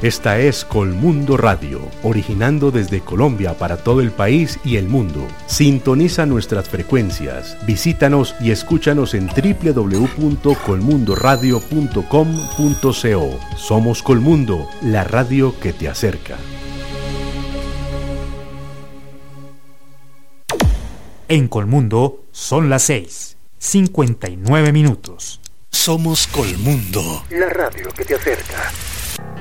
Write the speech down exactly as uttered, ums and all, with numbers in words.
Esta es Colmundo Radio, originando desde Colombia para todo el país y el mundo. Sintoniza nuestras frecuencias, visítanos y escúchanos en doble u doble u doble u punto colmundoradio punto com punto co. Somos Colmundo, la radio que te acerca. En Colmundo son las seis, cincuenta y nueve minutos. Somos Colmundo, la radio que te acerca.